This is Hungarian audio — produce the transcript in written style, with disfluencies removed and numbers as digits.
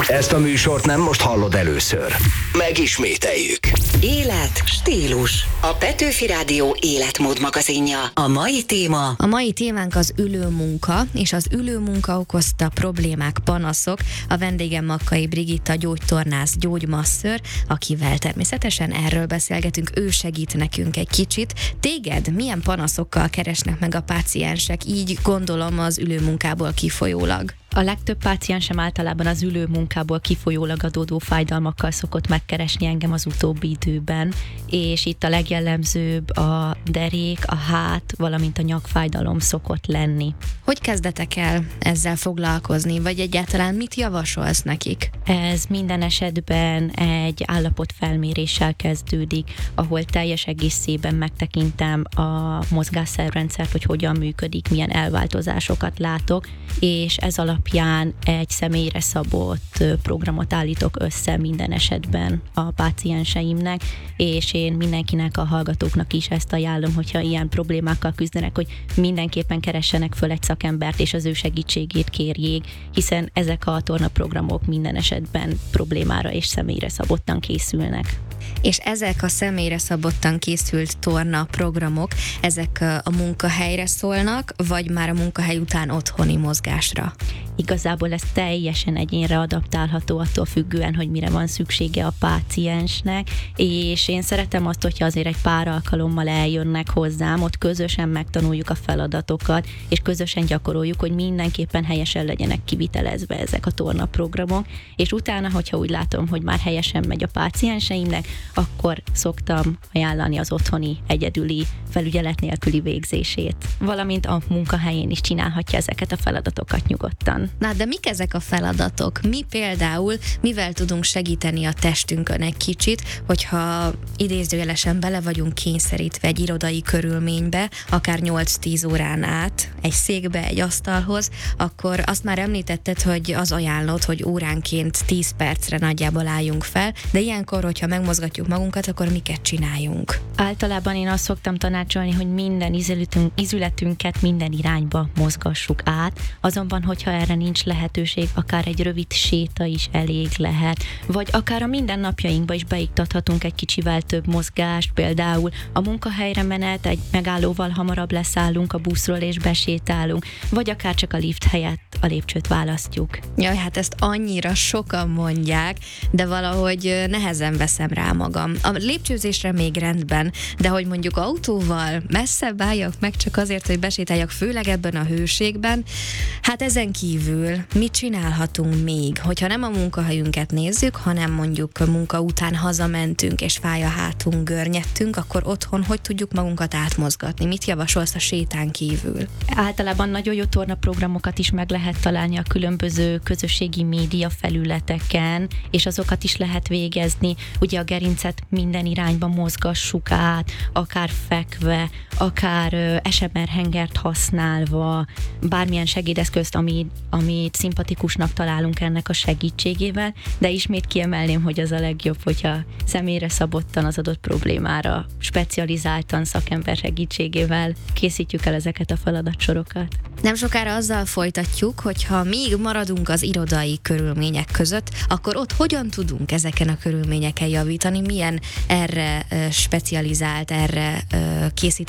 Ezt a műsort nem most hallod először. Megismételjük. Élet, stílus. A Petőfi Rádió életmód magazinja. A mai téma. A mai témánk az ülőmunka, és az ülőmunka okozta problémák, panaszok. A vendégem Makkai Brigitta, gyógytornász, gyógymasször, akivel természetesen erről beszélgetünk. Ő segít nekünk egy kicsit. Téged milyen panaszokkal keresnek meg a páciensek? Így gondolom az ülőmunkából kifolyólag. A legtöbb páciensem általában az ülőmunkából kifolyólag adódó fájdalmakkal szokott megkeresni engem az utóbbi időben, és itt a legjellemzőbb a derék, a hát, valamint a nyakfájdalom szokott lenni. Hogy kezdetek el ezzel foglalkozni, vagy egyáltalán mit javasolsz nekik? Ez minden esetben egy állapotfelméréssel kezdődik, ahol teljes egészében megtekintem a mozgásszervrendszert, hogy hogyan működik, milyen elváltozásokat látok, és ez alapján egy személyre szabott programot állítok össze minden esetben a pácienseimnek, és én mindenkinek, a hallgatóknak is ezt ajánlom, hogyha ilyen problémákkal küzdenek, hogy mindenképpen keressenek föl egy szakembert, és az ő segítségét kérjék, hiszen ezek a tornaprogramok minden esetben problémára és személyre szabottan készülnek. És ezek a személyre szabottan készült torna programok, ezek a munkahelyre szólnak, vagy már a munkahely után otthoni mozgásra? Igazából ez teljesen egyénre adaptálható, attól függően, hogy mire van szüksége a páciensnek, és én szeretem azt, hogyha azért egy pár alkalommal eljönnek hozzám, ott közösen megtanuljuk a feladatokat, és közösen gyakoroljuk, hogy mindenképpen helyesen legyenek kivitelezve ezek a tornaprogramok, és utána, hogyha úgy látom, hogy már helyesen megy a pácienseimnek, akkor szoktam ajánlani az otthoni egyedüli felügyelet nélküli végzését, valamint a munkahelyén is csinálhatja ezeket a feladatokat nyugodtan. Na, de mik ezek a feladatok? Mi például, mivel tudunk segíteni a testünkön egy kicsit, hogyha idézőjelesen bele vagyunk kényszerítve egy irodai körülménybe, akár 8-10 órán át, egy székbe, egy asztalhoz, akkor azt már említetted, hogy az ajánlott, hogy óránként 10 percre nagyjából álljunk fel, de ilyenkor, hogyha megmozgatjuk magunkat, akkor miket csináljunk? Általában én azt szoktam tanácsolni, hogy minden izületünket minden irányba mozgassuk át, azonban, hogyha erre nincs lehetőség, akár egy rövid séta is elég lehet, vagy akár a mindennapjainkba is beiktathatunk egy kicsivel több mozgást, például a munkahelyre menet, egy megállóval hamarabb leszállunk a buszról és besétálunk, vagy akár csak a lift helyett a lépcsőt választjuk. Jaj, hát ezt annyira sokan mondják, de valahogy nehezen veszem rá magam. A lépcsőzésre még rendben, de hogy mondjuk autóval messzebb álljak meg csak azért, hogy besétáljak, főleg ebben a hőségben, hát ezen kívül mit csinálhatunk még, hogyha nem a munkahelyünket nézzük, hanem mondjuk munka után hazamentünk, és fáj a hátunk, görnyettünk, akkor otthon hogy tudjuk magunkat átmozgatni? Mit javasolsz a sétán kívül? Általában nagyon jó tornaprogramokat is meg lehet találni a különböző közösségi média felületeken, és azokat is lehet végezni. Ugye a gerincet minden irányba mozgassuk át, akár fekve, akár SMR hengert használva, bármilyen segédeszközt, amit szimpatikusnak találunk ennek a segítségével, de ismét kiemelném, hogy az a legjobb, hogyha személyre szabottan az adott problémára specializáltan szakember segítségével készítjük el ezeket a feladatsorokat. Nem sokára azzal folytatjuk, hogyha még maradunk az irodai körülmények között, akkor ott hogyan tudunk ezeken a körülményeken javítani, milyen erre specializált, erre készített